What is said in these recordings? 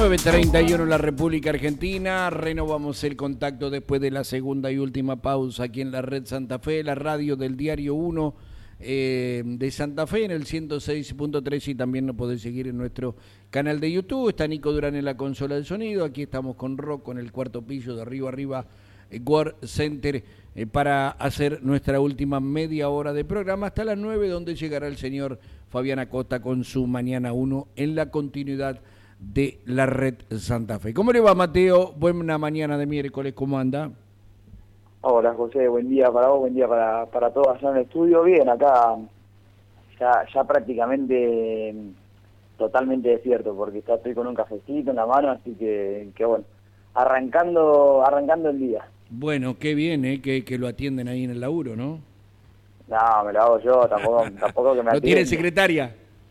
9:31 en la República Argentina. Renovamos el contacto después de la segunda y última pausa aquí en la Red Santa Fe, la radio del Diario 1 de Santa Fe en el 106.3, y también nos podés seguir en nuestro canal de YouTube. Está Nico Durán en la consola del sonido. Aquí estamos con Rocco en el cuarto piso de arriba, World Center, para hacer nuestra última media hora de programa hasta las 9, donde llegará el señor Fabián Acosta con su Mañana 1 en la continuidad de la Red Santa Fe. ¿Cómo le va, Mateo? Buena mañana de miércoles, ¿cómo anda? Hola, José, buen día para vos, buen día para todos allá en el estudio. Bien, acá ya prácticamente totalmente desierto, porque estoy con un cafecito en la mano, así que bueno, arrancando el día. Bueno, qué bien, que lo atienden ahí en el laburo, ¿no? No, me lo hago yo, tampoco que me atienden. ¿No tiene secretaria?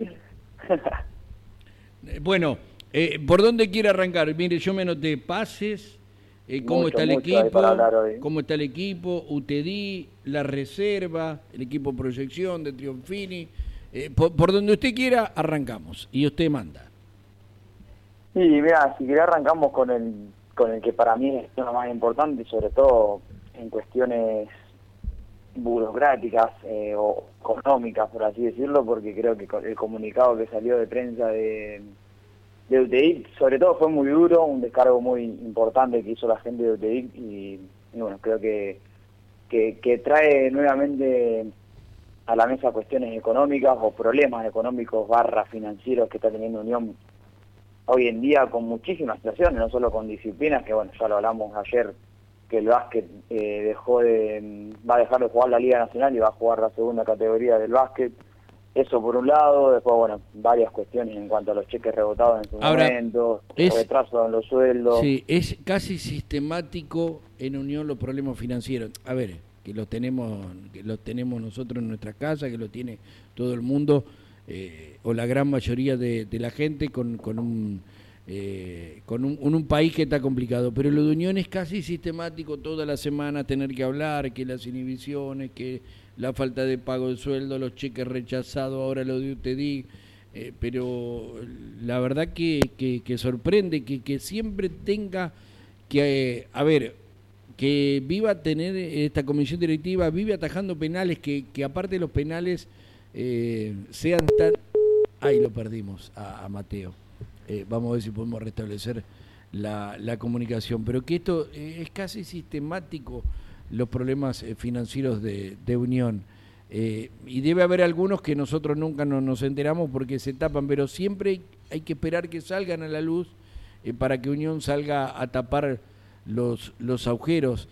Bueno, ¿por dónde quiere arrancar? Mire, yo me anoté pases, cómo está el equipo, UTEDI, la reserva, el equipo proyección de Trionfini. Por donde usted quiera, arrancamos y usted manda. Sí, mira, si querés arrancamos con el que para mí es lo más importante, sobre todo en cuestiones burocráticas o económicas, por así decirlo, porque creo que el comunicado que salió de prensa de UTEDIC, sobre todo, fue muy duro, un descargo muy importante que hizo la gente de UTEDIC, y bueno, creo que trae nuevamente a la mesa cuestiones económicas o problemas económicos / financieros que está teniendo Unión hoy en día, con muchísimas situaciones, no solo con disciplinas, que bueno, ya lo hablamos ayer, que el básquet va a dejar de jugar la Liga Nacional y va a jugar la segunda categoría del básquet. Eso por un lado. Después, bueno, varias cuestiones en cuanto a los cheques rebotados en su momento, retraso en los sueldos. Sí, es casi sistemático en Unión los problemas financieros. A ver, que los tenemos nosotros en nuestra casa, que lo tiene todo el mundo, o la gran mayoría de la gente con un país que está complicado. Pero lo de Unión es casi sistemático, toda la semana tener que hablar, que las inhibiciones, que la falta de pago de sueldo, los cheques rechazados, ahora lo de UTEDI, pero la verdad que sorprende que siempre tenga que, que viva tener esta comisión directiva, vive atajando penales, que aparte de los penales sean tan... Ahí lo perdimos a Mateo. Vamos a ver si podemos restablecer la comunicación, pero que esto es casi sistemático, los problemas financieros de Unión, y debe haber algunos que nosotros nunca nos enteramos porque se tapan, pero siempre hay que esperar que salgan a la luz para que Unión salga a tapar los agujeros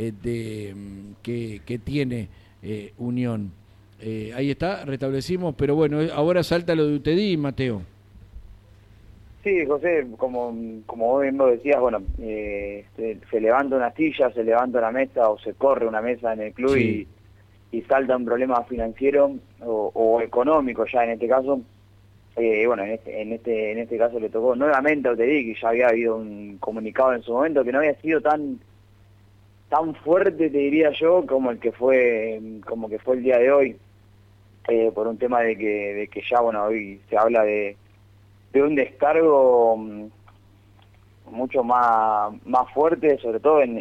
que tiene Unión. Ahí está, restablecimos, pero bueno, ahora salta lo de UTEDI, Mateo. Sí, José, como vos bien lo decías, bueno, se levanta una silla, se levanta una mesa o se corre una mesa en el club, sí, y salta un problema financiero o económico ya en este caso. Bueno, en este caso le tocó nuevamente a UTEDI, que ya había habido un comunicado en su momento que no había sido tan fuerte, te diría yo, como que fue el día de hoy, por un tema de que ya, bueno, hoy se habla de un descargo mucho más fuerte, sobre todo en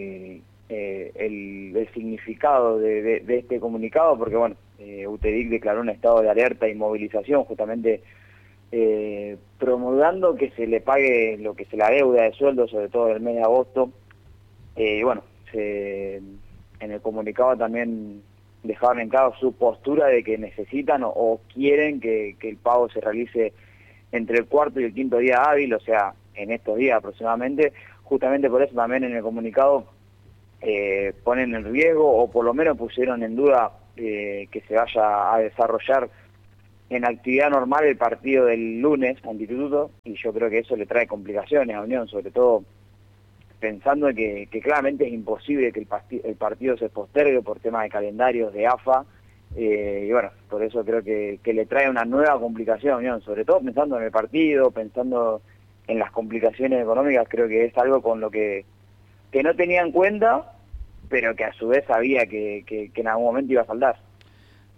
el significado de este comunicado, porque bueno, UTEDIC declaró un estado de alerta y movilización, justamente promulgando que se le pague lo que se la deuda de sueldo, sobre todo el mes de agosto. Y bueno, en el comunicado también dejaron en claro su postura de que necesitan o quieren que el pago se realice entre el cuarto y el quinto día hábil, o sea, en estos días aproximadamente. Justamente por eso también en el comunicado ponen en riesgo, o por lo menos pusieron en duda, que se vaya a desarrollar en actividad normal el partido del lunes ante Instituto, y yo creo que eso le trae complicaciones a Unión, sobre todo pensando que claramente es imposible que el partido se postergue por temas de calendarios de AFA. Y bueno, por eso creo que le trae una nueva complicación a Unión, sobre todo pensando en el partido, pensando en las complicaciones económicas. Creo que es algo con lo que no tenía en cuenta, pero que a su vez sabía que en algún momento iba a saldar.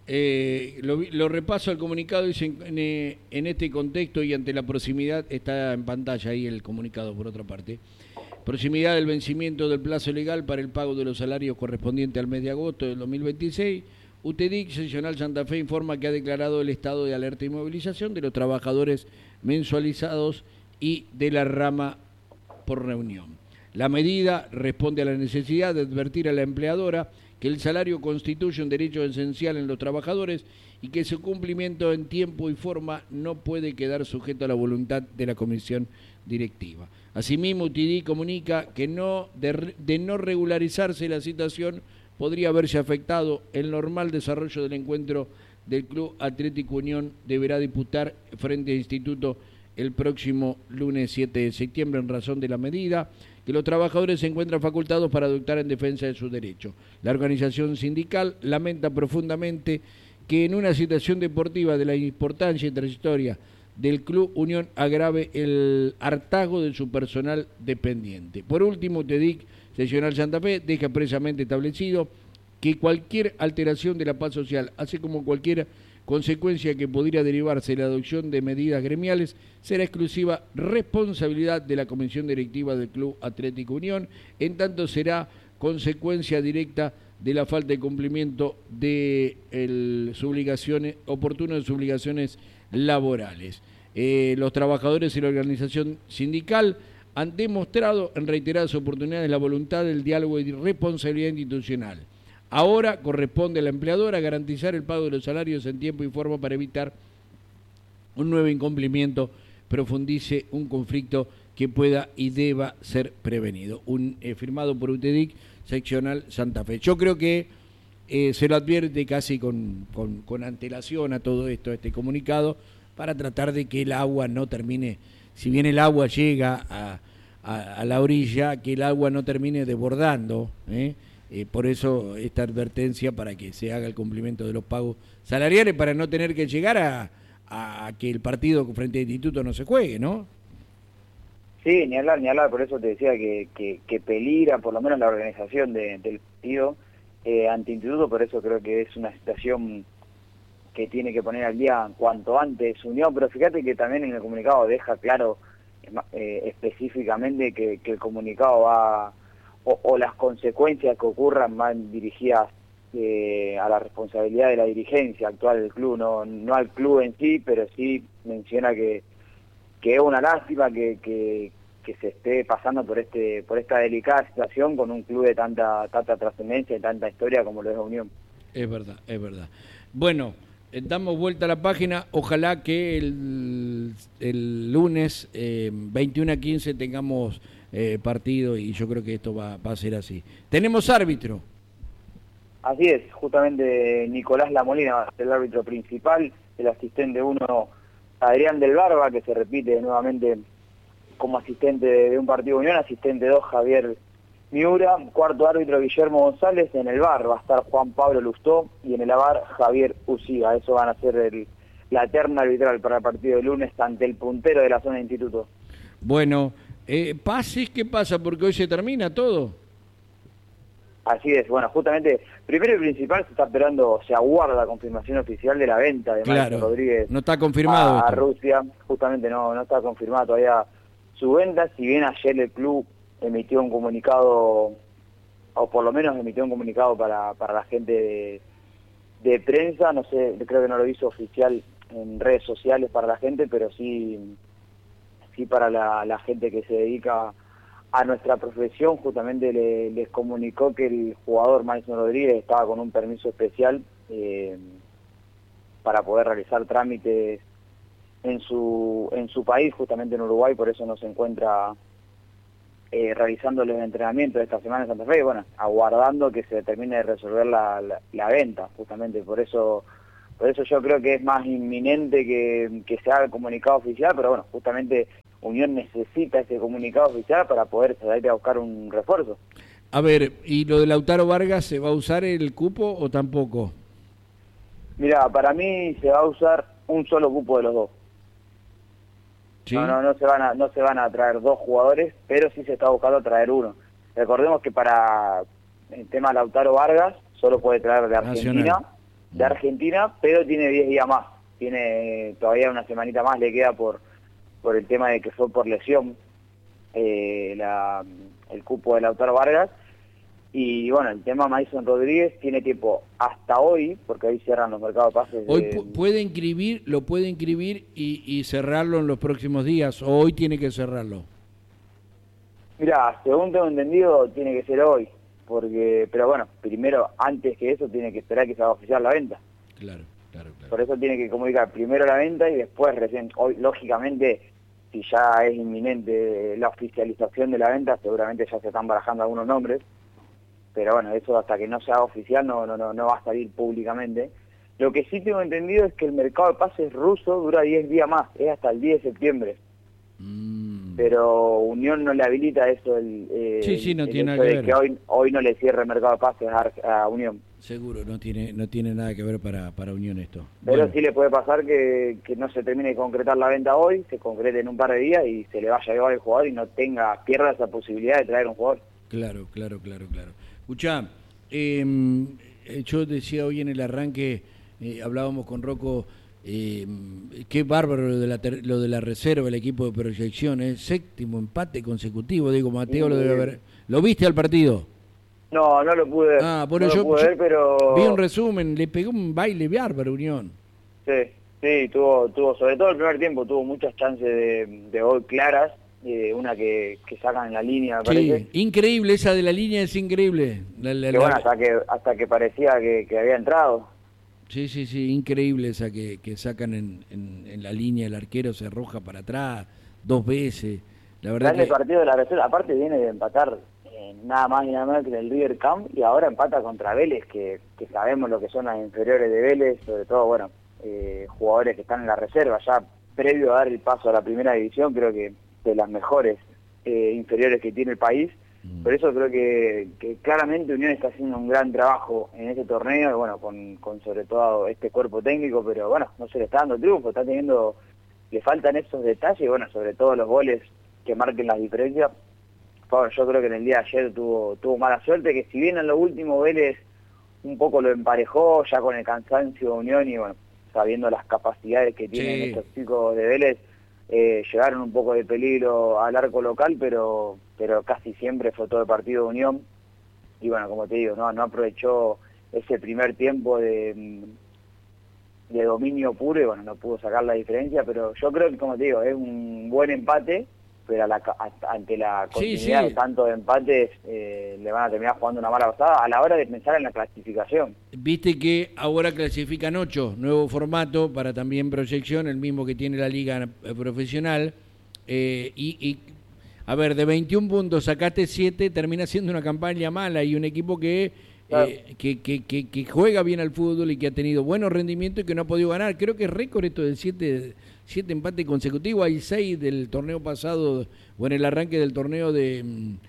Lo repaso al comunicado, dice en este contexto y ante la proximidad, está en pantalla ahí el comunicado por otra parte, proximidad del vencimiento del plazo legal para el pago de los salarios correspondiente al mes de agosto del 2026, UTEDIC Seccional Santa Fe informa que ha declarado el estado de alerta y movilización de los trabajadores mensualizados y de la rama por reunión. La medida responde a la necesidad de advertir a la empleadora que el salario constituye un derecho esencial en los trabajadores y que su cumplimiento en tiempo y forma no puede quedar sujeto a la voluntad de la comisión directiva. Asimismo, UTEDIC comunica que de no regularizarse la situación podría haberse afectado el normal desarrollo del encuentro del Club Atlético Unión. Deberá disputar frente al Instituto el próximo lunes 7 de septiembre en razón de la medida que los trabajadores se encuentran facultados para adoptar en defensa de sus derechos. La organización sindical lamenta profundamente que en una situación deportiva de la importancia y trayectoria del Club Unión agrave el hartazgo de su personal dependiente. Por último, UTEDIC Seccional Santa Fe deja expresamente establecido que cualquier alteración de la paz social, así como cualquier consecuencia que pudiera derivarse de la adopción de medidas gremiales, será exclusiva responsabilidad de la Comisión Directiva del Club Atlético Unión, en tanto será consecuencia directa de la falta de cumplimiento de sus obligaciones, oportuno de sus obligaciones laborales. Los trabajadores y la organización sindical han demostrado en reiteradas oportunidades la voluntad del diálogo y responsabilidad institucional. Ahora corresponde a la empleadora garantizar el pago de los salarios en tiempo y forma para evitar un nuevo incumplimiento, profundice un conflicto que pueda y deba ser prevenido. Firmado por UTEDIC Seccional Santa Fe. Yo creo que se lo advierte casi con antelación a todo esto, este comunicado, para tratar de que el agua no termine, si bien el agua llega a la orilla, que el agua no termine desbordando, por eso esta advertencia para que se haga el cumplimiento de los pagos salariales para no tener que llegar a que el partido frente al instituto no se juegue, ¿no? Sí, ni hablar, por eso te decía que peligra por lo menos la organización del partido anti-instituto, por eso creo que es una situación que tiene que poner al día cuanto antes Unión, pero fíjate que también en el comunicado deja claro específicamente que el comunicado va... O las consecuencias que ocurran van dirigidas a la responsabilidad de la dirigencia actual del club, no al club en sí, pero sí menciona que es una lástima que se esté pasando por esta delicada situación con un club de tanta trascendencia y tanta historia como lo es Unión. Es verdad, es verdad. Bueno, damos vuelta a la página, ojalá que el lunes 21:15 tengamos partido y yo creo que esto va a ser así. ¿Tenemos árbitro? Así es, justamente Nicolás Lamolina va a ser el árbitro principal, el asistente 1 Adrián del Barba, que se repite nuevamente como asistente de un partido de Unión, asistente 2 Javier Miura, cuarto árbitro Guillermo González, en el VAR va a estar Juan Pablo Lustó y en el AVAR Javier Uciga. Eso van a ser la terna arbitral para el partido de lunes ante el puntero de la zona de instituto. Bueno, pases, ¿qué pasa? Porque hoy se termina todo. Así es, bueno, justamente, primero y principal se está esperando, se aguarda la confirmación oficial de la venta de Máximo Rodríguez. No está confirmado a Rusia, justamente no está confirmado todavía su venta, si bien ayer el club emitió un comunicado, o por lo menos emitió un comunicado para la gente de prensa, no sé, creo que no lo hizo oficial en redes sociales para la gente, pero sí para la gente que se dedica a nuestra profesión. Justamente les comunicó que el jugador Máximo Rodríguez estaba con un permiso especial para poder realizar trámites en su país, justamente en Uruguay, por eso no se encuentra realizando los entrenamientos de esta semana en Santa Fe, y bueno, aguardando que se termine de resolver la venta, justamente por eso yo creo que es más inminente que se haga el comunicado oficial, pero bueno, justamente Unión necesita ese comunicado oficial para poder salir a buscar un refuerzo. A ver, ¿y lo de Lautaro Vargas, se va a usar el cupo o tampoco? Mira, para mí se va a usar un solo cupo de los dos. ¿Sí? No se van a traer dos jugadores, pero sí se está buscando traer uno. Recordemos que para el tema Lautaro Vargas solo puede traer de Argentina, de Argentina, pero tiene 10 días más. Tiene todavía una semanita más, le queda por el tema de que fue por lesión el cupo de Lautaro Vargas. Y bueno, el tema Mason Rodríguez tiene tiempo hasta hoy, porque hoy cierran los mercados de pases. Hoy lo puede inscribir y cerrarlo en los próximos días, o hoy tiene que cerrarlo. Mira, según tengo entendido, tiene que ser hoy, pero bueno, primero, antes que eso, tiene que esperar que se haga oficial la venta. Claro. Por eso tiene que comunicar primero la venta y después recién, hoy, lógicamente, si ya es inminente la oficialización de la venta, seguramente ya se están barajando algunos nombres, pero bueno, eso hasta que no se haga oficial no va a salir públicamente. Lo que sí tengo entendido es que el mercado de pases ruso dura 10 días más, es hasta el 10 de septiembre. Pero Unión no le habilita eso, no el tiene nada hecho que de ver. que hoy no le cierre el mercado de pases a Unión. Seguro, no tiene nada que ver para Unión esto. Pero Bueno. sí le puede pasar que no se termine de concretar la venta hoy, se concrete en un par de días y se le vaya a llevar el jugador y pierda esa posibilidad de traer un jugador. Claro. Escuchá, yo decía hoy en el arranque, hablábamos con Rocco, qué bárbaro lo de la reserva, el equipo de proyección, séptimo empate consecutivo, digo, Mateo lo debe haber... ¿Lo viste al partido? No lo pude ver. Bueno, lo pude ver, pero... vi un resumen, le pegó un baile bárbaro Unión. Sí, tuvo, sobre todo el primer tiempo, tuvo muchas chances de gol claras, una que sacan en la línea, me parece. Increíble, esa de la línea es increíble. Bueno, hasta que parecía que había entrado. Sí, increíble esa que sacan en la línea, el arquero se arroja para atrás 2 veces. La verdad Grande partido de la reserva, aparte viene de empatar nada más y nada menos que en el River Camp y ahora empata contra Vélez, que sabemos lo que son las inferiores de Vélez, sobre todo, bueno, jugadores que están en la reserva, ya previo a dar el paso a la primera división, creo que de las mejores inferiores que tiene el país. Por eso creo que claramente Unión está haciendo un gran trabajo en este torneo, y bueno, con sobre todo este cuerpo técnico, pero bueno, no se le está dando triunfo, le faltan esos detalles, y bueno, sobre todo los goles que marquen las diferencias. Bueno, yo creo que en el día de ayer tuvo mala suerte, que si bien en lo último Vélez un poco lo emparejó ya con el cansancio de Unión y bueno, sabiendo las capacidades que tienen estos chicos de Vélez, llegaron un poco de peligro al arco local, pero casi siempre fue todo el partido de Unión. Y bueno, como te digo, no aprovechó ese primer tiempo de dominio puro y bueno, no pudo sacar la diferencia, pero yo creo que, como te digo, es un buen empate, pero ante la continuidad de tantos empates le van a terminar jugando una mala pasada a la hora de pensar en la clasificación. Viste que ahora clasifican 8, nuevo formato para también proyección, el mismo que tiene la liga profesional, y a ver, de 21 puntos sacaste 7, termina siendo una campaña mala y un equipo que juega bien al fútbol y que ha tenido buenos rendimientos y que no ha podido ganar. Creo que es récord esto del 7 empates consecutivos, hay 6 del torneo pasado, o en el arranque del torneo de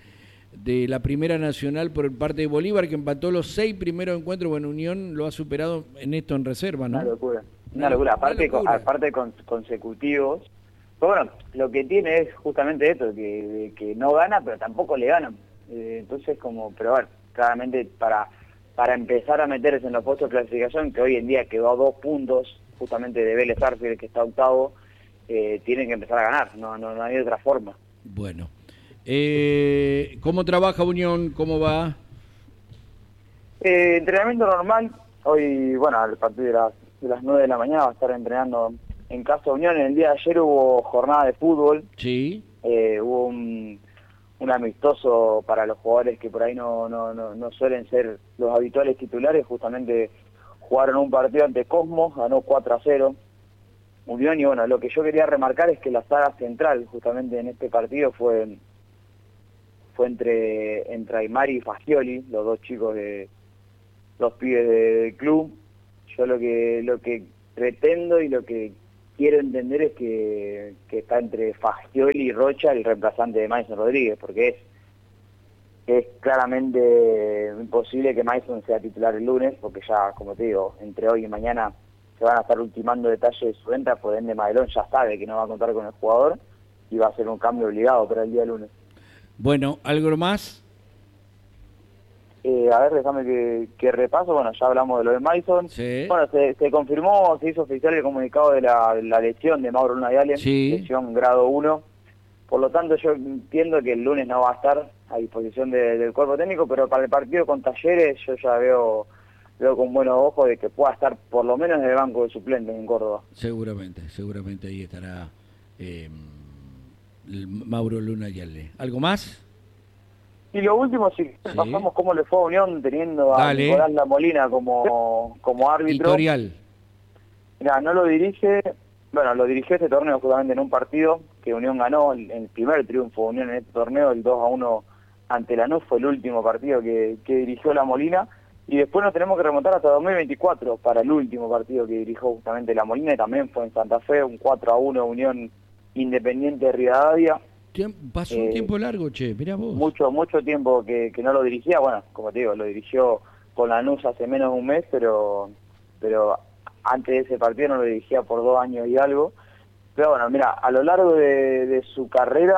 la Primera Nacional por parte de Bolívar, que empató los 6 primeros encuentros. Bueno, Unión lo ha superado en esto en reserva, ¿no? Una locura. Aparte consecutivos. Pero bueno, lo que tiene es justamente esto, que no gana, pero tampoco le ganan. Entonces, pero bueno, claramente para empezar a meterse en los puestos de clasificación, que hoy en día quedó a 2 puntos, justamente de Vélez Sarsfield, que está octavo, tienen que empezar a ganar, no hay otra forma. Bueno, ¿cómo trabaja Unión? ¿Cómo va? Entrenamiento normal, hoy, bueno, a partir de las 9 de la mañana va a estar entrenando en Casa de Unión. En el día de ayer hubo jornada de fútbol, sí. Hubo un amistoso para los jugadores que por ahí no suelen ser los habituales titulares. Justamente jugaron un partido ante Cosmos, ganó 4-0 Unión, y bueno, lo que yo quería remarcar es que la saga central justamente en este partido fue entre Aymar y Fagioli, los dos chicos los pibes del club. Yo lo que pretendo y lo que quiero entender es que está entre Fagioli y Rocha, el reemplazante de Mason Rodríguez, porque es claramente imposible que Mason sea titular el lunes, porque ya, como te digo, entre hoy y mañana se van a estar ultimando detalles de su venta, por ende Madelón ya sabe que no va a contar con el jugador y va a ser un cambio obligado para el día lunes. Bueno, ¿algo más? A ver, déjame que repaso. Bueno, ya hablamos de lo de Madison. Sí. Bueno, se confirmó, se hizo oficial el comunicado de la lesión de Mauro Luna Viale, Sí. lesión grado 1. Por lo tanto, yo entiendo que el lunes no va a estar a disposición del cuerpo técnico, pero para el partido con Talleres yo ya veo con buenos ojos de que pueda estar por lo menos en el banco de suplentes en Córdoba. Seguramente ahí estará Mauro Luna Yalle. ¿Algo más? Y lo último, si pasamos cómo le fue a Unión teniendo a Nicolás La Molina como árbitro. Editorial. Mira, no lo dirige, bueno, lo dirigió este torneo justamente en un partido que Unión ganó, el primer triunfo de Unión en este torneo, el 2-1 ante Lanús, fue el último partido que dirigió La Molina, y después nos tenemos que remontar hasta 2024 para el último partido que dirigió justamente La Molina, y también fue en Santa Fe, un 4-1 Unión Independiente de Rivadavia. Pasó un tiempo largo, che, mirá vos. Mucho tiempo que no lo dirigía, bueno, como te digo, lo dirigió con Lanús hace menos de un mes, pero antes de ese partido no lo dirigía por 2 años y algo. Pero bueno, mira, a lo largo de su carrera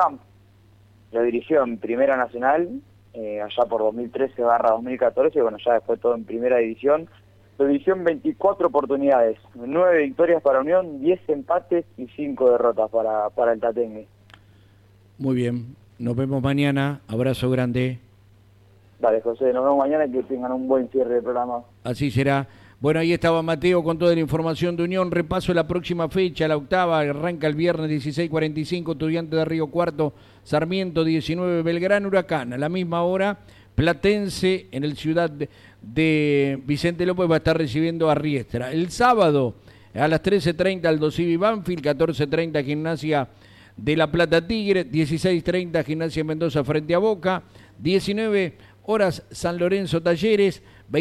lo dirigió en Primera Nacional, allá por 2013/2014, y bueno, ya después todo en Primera División. Lo dirigió en 24 oportunidades, 9 victorias para Unión, 10 empates y 5 derrotas para el Tatengue. Muy bien, nos vemos mañana, abrazo grande. Dale, José, nos vemos mañana y que tengan un buen cierre de programa. Así será. Bueno, ahí estaba Mateo con toda la información de Unión. Repaso de la próxima fecha, la octava, arranca el viernes 16:45, Estudiantes de Río Cuarto, Sarmiento 19, Belgrano, Huracán. A la misma hora, Platense en el ciudad de Vicente López va a estar recibiendo a Riestra. El sábado a las 13:30 Aldo Civi Banfield, 14:30 Gimnasia de La Plata Tigre, 16:30 Gimnasia Mendoza frente a Boca, 19 horas San Lorenzo Talleres,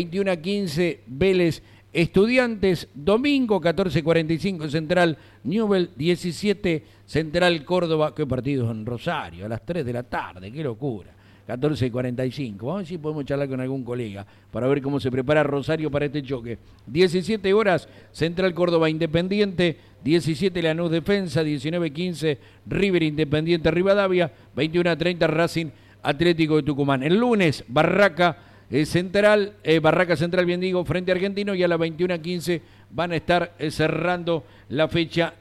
21:15 Vélez Estudiantes, domingo 14:45 Central Newell, 17 Central Córdoba. Qué partidos en Rosario, a las 3 de la tarde, qué locura. 14:45, vamos a ver si podemos charlar con algún colega para ver cómo se prepara Rosario para este choque. 17 horas Central Córdoba Independiente, 17 Lanús Defensa, 19:15 River Independiente Rivadavia, 21:30 Racing Atlético de Tucumán. El lunes Barraca Central, bien digo, frente a Argentino, y a las 21:15 van a estar cerrando la fecha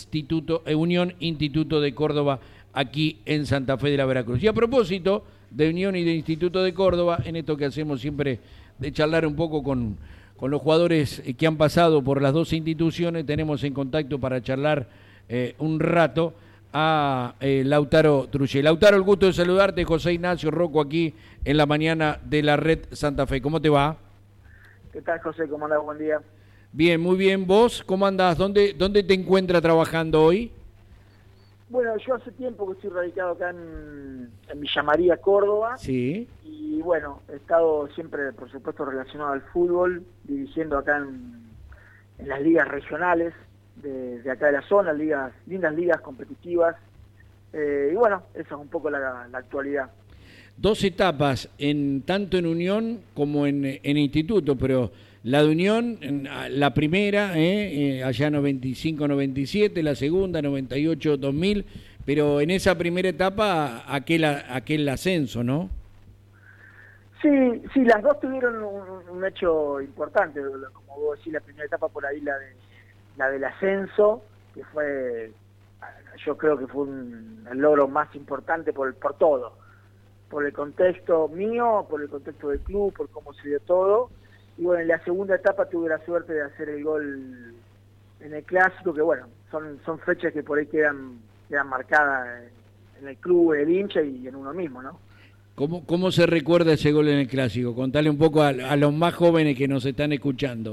Unión Instituto de Córdoba aquí en Santa Fe de la Veracruz. Y a propósito de Unión y de Instituto de Córdoba, en esto que hacemos siempre de charlar un poco con los jugadores que han pasado por las dos instituciones, tenemos en contacto para charlar un rato a Lautaro Truché. Lautaro, el gusto de saludarte. José Ignacio Rocco aquí en la mañana de la Red Santa Fe. ¿Cómo te va? ¿Qué tal, José? ¿Cómo andás? Buen día. Bien, muy bien. ¿Vos cómo andás? ¿Dónde te encuentras trabajando hoy? Bueno, yo hace tiempo que estoy radicado acá en Villa María, Córdoba. Sí. Y bueno, he estado siempre, por supuesto, relacionado al fútbol, dirigiendo acá en las ligas regionales de acá de la zona, lindas ligas competitivas. Y bueno, esa es un poco la actualidad. 2 etapas, tanto en Unión como en Instituto, pero la de Unión, la primera, allá 95-97, la segunda 98-2000, pero en esa primera etapa aquel ascenso, ¿no? Sí, las dos tuvieron un hecho importante, como vos decís, la primera etapa por ahí, la del ascenso, que fue, yo creo que fue el logro más importante por todo, por el contexto mío, por el contexto del club, por cómo se dio todo. Y bueno, en la segunda etapa tuve la suerte de hacer el gol en el Clásico, que bueno, son fechas que por ahí quedan marcadas en el club, en el hincha y en uno mismo, ¿no? ¿Cómo se recuerda ese gol en el Clásico? Contale un poco a los más jóvenes que nos están escuchando.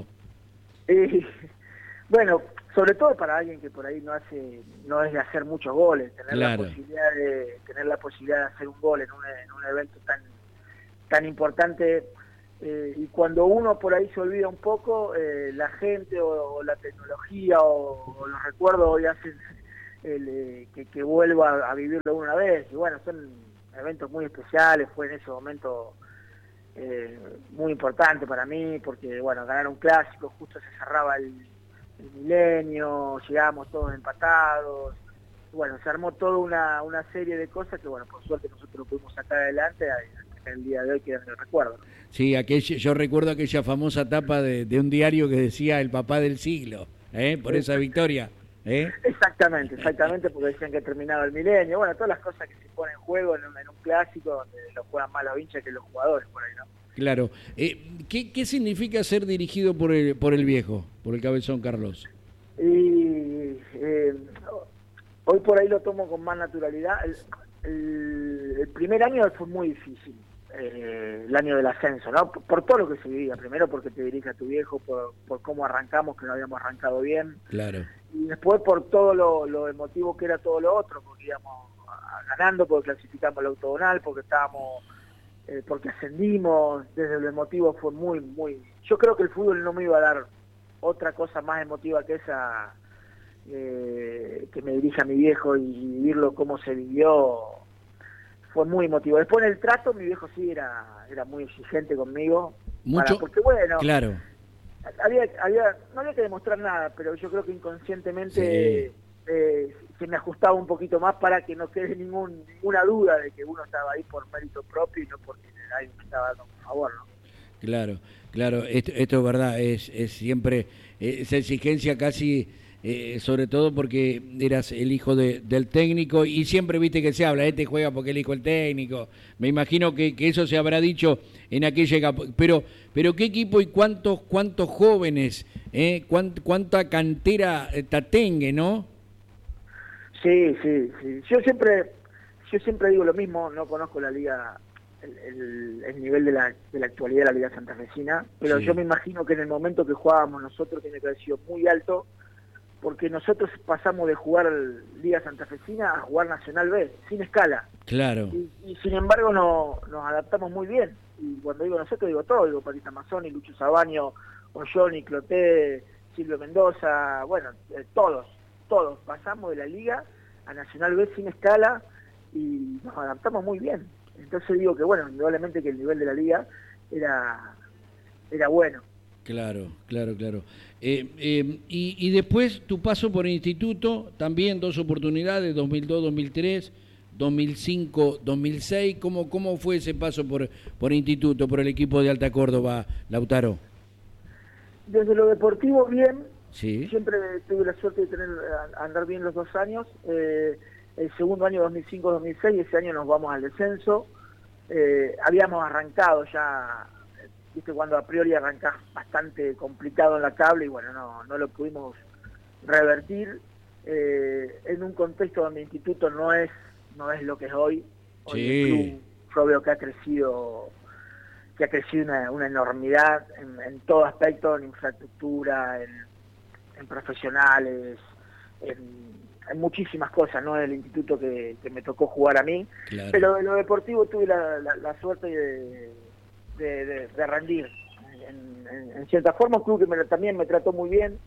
Bueno, sobre todo para alguien que por ahí no es de hacer muchos goles, tener Claro. la posibilidad de hacer un gol en un evento tan importante. Y cuando uno por ahí se olvida un poco, la gente o la tecnología o los recuerdos hoy hacen que vuelva a vivirlo una vez. Y bueno, son eventos muy especiales, fue en ese momento muy importante para mí, porque bueno, ganar un clásico, justo se cerraba el milenio, llegábamos todos empatados. Bueno, se armó toda una serie de cosas que bueno, por suerte nosotros lo pudimos sacar adelante, que el día de hoy quedan en el recuerdo, ¿no? Sí, yo recuerdo aquella famosa tapa de un diario que decía el papá del siglo, por esa victoria. Exactamente, porque decían que terminaba el milenio, bueno, todas las cosas que se ponen en juego en un clásico donde lo juegan más los hinchas que los jugadores por ahí, ¿no? Claro. ¿Qué significa ser dirigido por el viejo, por el Cabezón Carlos? Y hoy por ahí lo tomo con más naturalidad. El primer año fue muy difícil, el año del ascenso, ¿no? Por todo lo que se vivía. Primero porque te dirige a tu viejo, por cómo arrancamos, que no habíamos arrancado bien. Claro. Y después por todo lo emotivo que era todo lo otro, porque íbamos ganando, porque clasificamos el octogonal, porque estábamos... porque ascendimos, desde lo emotivo fue muy... Yo creo que el fútbol no me iba a dar otra cosa más emotiva que esa, que me dirija mi viejo y vivirlo como se vivió, fue muy emotivo. Después en el trato mi viejo sí era muy exigente conmigo. Mucho, porque bueno, claro. No había que demostrar nada, pero yo creo que inconscientemente se me ajustaba un poquito más para que no quede ninguna duda de que uno estaba ahí por mérito propio y no porque alguien me estaba dando un favor, ¿no? Claro, esto es verdad, es siempre esa exigencia casi, sobre todo porque eras el hijo del técnico y siempre viste que se habla, este juega porque el hijo del técnico. Me imagino que eso se habrá dicho en aquella, pero qué equipo y cuántos jóvenes, cuánta cantera tatengue, ¿no? Sí. Yo siempre digo lo mismo, no conozco la liga, el nivel de la actualidad de la Liga Santafesina, pero sí. Yo me imagino que en el momento que jugábamos nosotros tiene que haber sido muy alto, porque nosotros pasamos de jugar Liga Santafesina a jugar Nacional B, sin escala. Claro. Y sin embargo nos adaptamos muy bien. Y cuando digo nosotros digo todo, digo Patita Mazzoni, Lucho Sabaño, Olloni, Cloté, Silvio Mendoza, bueno, todos pasamos de la Liga a Nacional B sin escala y nos adaptamos muy bien. Entonces digo que bueno, indudablemente que el nivel de la Liga era bueno. Claro. Y después tu paso por el instituto, también 2 oportunidades, 2002, 2003, 2005, 2006. ¿Cómo fue ese paso por instituto, por el equipo de Alta Córdoba, Lautaro? Desde lo deportivo bien, sí. Siempre tuve la suerte de andar bien los 2 años. El segundo año 2005-2006, ese año nos vamos al descenso. Habíamos arrancado ya, viste, cuando a priori arrancás bastante complicado en la tabla y bueno, no lo pudimos revertir. En un contexto donde el instituto no es lo que es hoy. Hoy sí. El club, yo veo que ha crecido una enormidad en todo aspecto, en infraestructura, en profesionales, en muchísimas cosas, ¿no? El instituto que me tocó jugar a mí, claro. Pero en lo deportivo tuve la suerte de rendir. En cierta forma, un club que también me trató muy bien,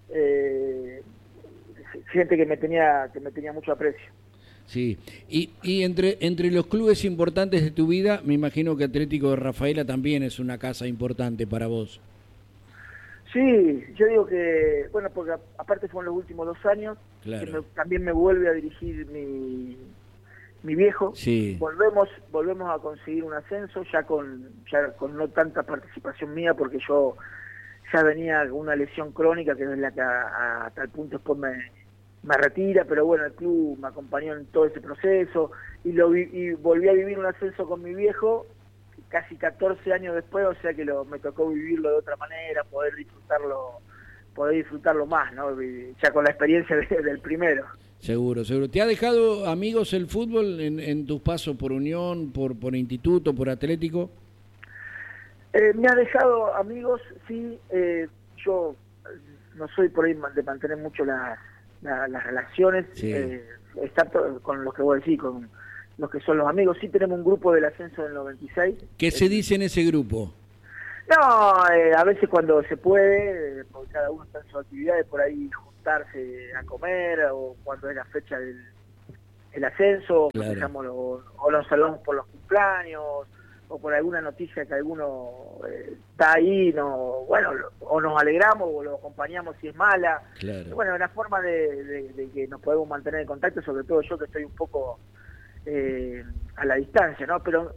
gente que me tenía mucho aprecio. Sí, y entre los clubes importantes de tu vida, me imagino que Atlético de Rafaela también es una casa importante para vos. Sí, yo digo que, bueno, porque aparte fueron los últimos 2 años, claro. Que también me vuelve a dirigir mi viejo. Sí. Volvemos a conseguir un ascenso, ya con no tanta participación mía, porque yo ya venía con una lesión crónica, que es la que a tal punto después me retira, pero bueno, el club me acompañó en todo ese proceso, y volví a vivir un ascenso con mi viejo, casi 14 años después, o sea que me tocó vivirlo de otra manera, poder disfrutarlo más, ¿no? Ya con la experiencia del primero. Seguro. ¿Te ha dejado amigos el fútbol en tus pasos por Unión, por Instituto, por Atlético? Me ha dejado amigos, sí. Yo no soy por ahí de mantener mucho las relaciones, sí. Excepto con los que voy a decir, con los que son los amigos. Sí tenemos un grupo del ascenso del 96. ¿Qué se dice en ese grupo? No, a veces cuando se puede, porque cada uno está en sus actividades, por ahí juntarse a comer, o cuando es la fecha del ascenso, claro. o nos saludamos por los cumpleaños, o por alguna noticia que alguno está ahí, o nos alegramos, o lo acompañamos si es mala. Claro. Bueno, una forma de que nos podemos mantener en contacto, sobre todo yo que estoy un poco a la distancia, ¿no? Pero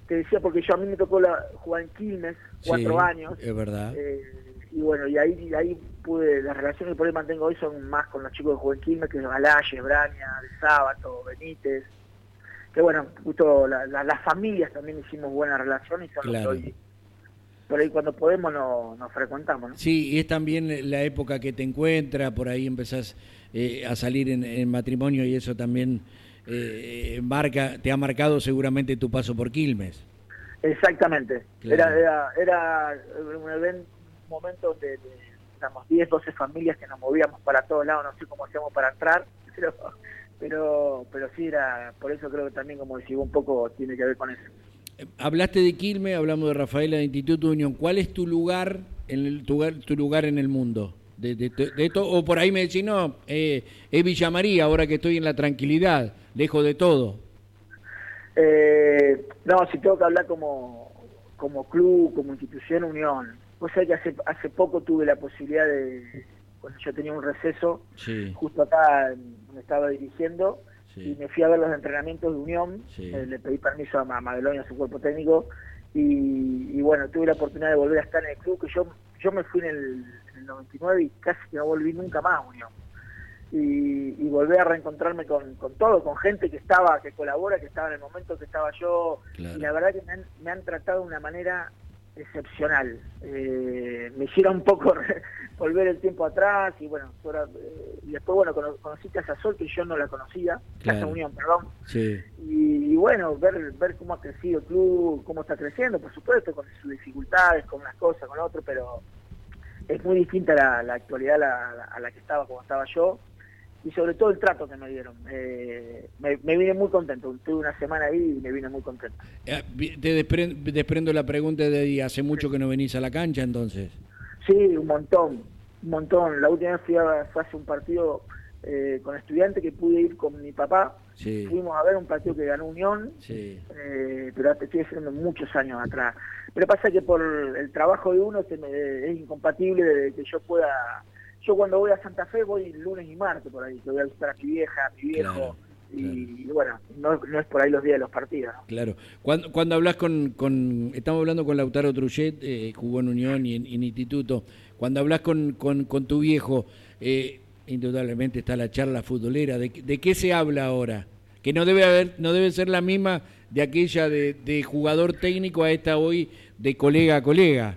te decía porque a mí me tocó jugar en Quilmes 4 años. Es verdad. Y bueno, y ahí pude, las relaciones que por ahí mantengo hoy son más con los chicos que jugué en Quilmes, que es Valalle, Braña, De Sábato, Benítez, que bueno, justo las familias también hicimos buena relación y son los que hoy, por ahí cuando podemos nos frecuentamos, ¿no? Sí, y es también la época que te encuentras, por ahí empezás a salir en matrimonio y eso también te ha marcado seguramente tu paso por Quilmes. Exactamente. Claro. Era un momento donde éramos 10, 12 familias que nos movíamos para todos lados, no sé cómo hacíamos para entrar, pero sí era, por eso creo que también, como decía, un poco tiene que ver con eso. Hablaste de Quilmes, hablamos de Rafaela, de Instituto Unión. ¿Cuál es tu lugar tu lugar en el mundo? De esto, o por ahí me decís, no, es Villa María, ahora que estoy en la tranquilidad, lejos de todo. No, si tengo que hablar como club, como institución, Unión. Vos sabés que hace poco tuve la posibilidad cuando yo tenía un receso, justo acá donde estaba dirigiendo, y me fui a ver los entrenamientos de Unión, le pedí permiso a Madelón y a su cuerpo técnico, y bueno, tuve la oportunidad de volver a estar en el club, que yo me fui en el 99 y casi que no volví nunca más a Unión. Y volver a reencontrarme con todo, con gente que colabora, que estaba en el momento que estaba yo, y la verdad que me han tratado de una manera excepcional. Me hicieron un poco volver el tiempo atrás y bueno, y después bueno, conocí Casa Sol, que yo no la conocía, Casa Unión, perdón. Y bueno, ver cómo ha crecido el club, cómo está creciendo, por supuesto, con sus dificultades, con unas cosas, con otras, pero es muy distinta la actualidad a la que estaba cuando estaba yo. Y sobre todo el trato que me dieron. Me vine muy contento. Tuve una semana ahí y me vine muy contento. Te desprendo la pregunta de ahí. ¿Hace mucho que no venís a la cancha entonces? Sí, un montón. La última vez fue hace un partido con Estudiantes que pude ir con mi papá. Fuimos a ver un partido que ganó Unión, pero te estoy diciendo muchos años atrás. Pero pasa que por el trabajo de uno es incompatible de que yo pueda... Yo cuando voy a Santa Fe voy lunes y martes por ahí, que voy a visitar a mi vieja, a mi viejo, y bueno, no es por ahí los días de los partidos, ¿no? Claro. Cuando hablas estamos hablando con Lautaro Truchet, jugó en Unión y en Instituto, cuando hablas con tu viejo, indudablemente está la charla futbolera, ¿de qué se habla ahora? Que no debe ser la misma de aquella de jugador técnico a esta hoy de colega a colega.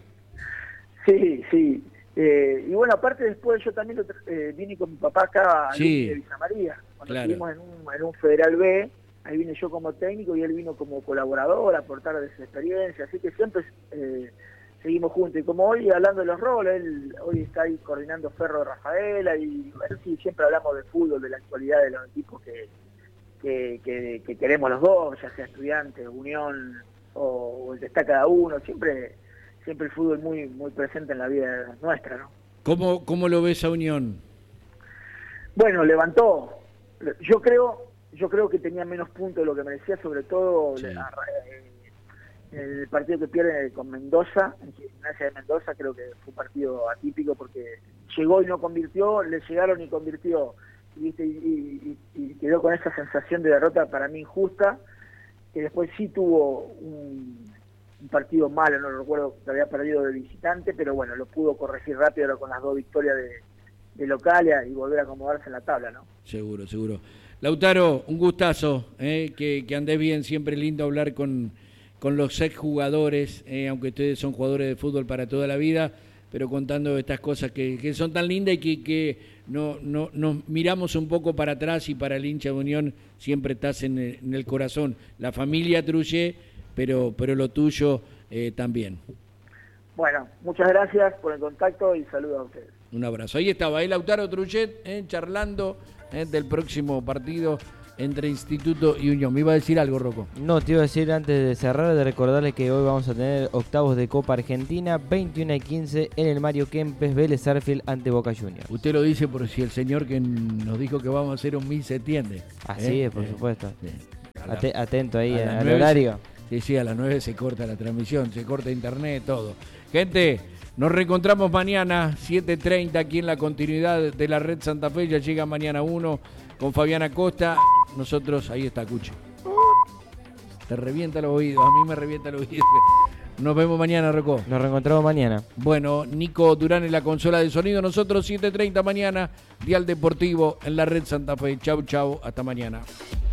Sí. Y bueno, aparte después yo también vine con mi papá acá a Villa María, cuando estuvimos en un Federal B, ahí vine yo como técnico y él vino como colaborador a aportar de su experiencia, así que siempre seguimos juntos. Y como hoy, hablando de los roles, él hoy está ahí coordinando Ferro de Rafaela, y bueno, sí, siempre hablamos de fútbol, de la actualidad de los equipos que queremos los dos, ya sea Estudiantes, Unión o el que está cada uno, siempre el fútbol muy muy presente en la vida nuestra, ¿no? ¿Cómo lo ves a Unión? Bueno, levantó. Yo creo que tenía menos puntos de lo que merecía, sobre todo el partido que pierde con Mendoza, en Gimnasia de Mendoza, creo que fue un partido atípico porque llegó y no convirtió, le llegaron y convirtió, y quedó con esa sensación de derrota para mí injusta, que después sí tuvo un partido malo, no lo recuerdo, que había perdido de visitante, pero bueno, lo pudo corregir rápido con las 2 victorias de local y volver a acomodarse en la tabla, ¿no? Seguro. Lautaro, un gustazo, que andes bien, siempre lindo hablar con los exjugadores, aunque ustedes son jugadores de fútbol para toda la vida, pero contando estas cosas que son tan lindas y que nos miramos un poco para atrás, y para el hincha de Unión siempre estás en el corazón. La familia Truchet, pero lo tuyo también. Bueno, muchas gracias por el contacto y saludos a ustedes. Un abrazo. Ahí estaba Lautaro Truchet charlando del próximo partido entre Instituto y Unión. ¿Me iba a decir algo, Rocco? No, te iba a decir antes de cerrar, de recordarles que hoy vamos a tener octavos de Copa Argentina, 21:15 en el Mario Kempes, Vélez Sarsfield ante Boca Juniors. Usted lo dice por si el señor que nos dijo que vamos a hacer un 1000 se entiende. Así es, por supuesto. Atento ahí al 9, horario. Sí, a las 9 se corta la transmisión, se corta internet, todo. Gente, nos reencontramos mañana, 7:30, aquí en la continuidad de la Red Santa Fe. Ya llega Mañana 1 con Fabián Acosta. Nosotros, ahí está, Cuchi. Te revienta los oídos, a mí me revienta los oídos. Nos vemos mañana, Rocco. Nos reencontramos mañana. Bueno, Nico Durán en la consola de sonido. Nosotros 7:30 mañana, Dial Deportivo en la Red Santa Fe. Chau, chau. Hasta mañana.